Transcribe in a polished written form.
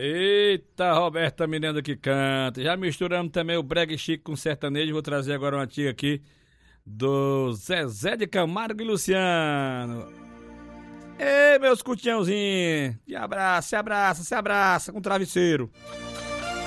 Eita, Roberta Miranda que canta. Já misturamos também o brega chique com sertanejo. Vou trazer agora uma antiga aqui do Zezé de Camargo e Luciano. Ei, meus cutiãozinhos, se abraça com travesseiro.